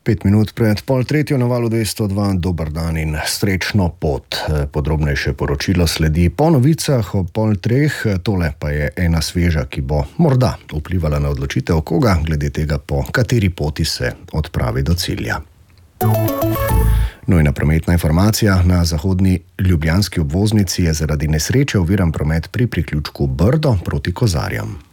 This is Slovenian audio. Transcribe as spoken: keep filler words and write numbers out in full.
Pet minut pred pol tretjo na valu dvesto dva, dober dan in srečno pot. Podrobnejše poročilo sledi po novicah o pol treh, tole pa je ena sveža, ki bo morda vplivala na odločitev koga, glede tega, po kateri poti se odpravi do cilja. Nujna prometna informacija: na zahodni ljubljanski obvoznici je zaradi nesreče oviran promet pri priključku Brdo proti Kozarjam.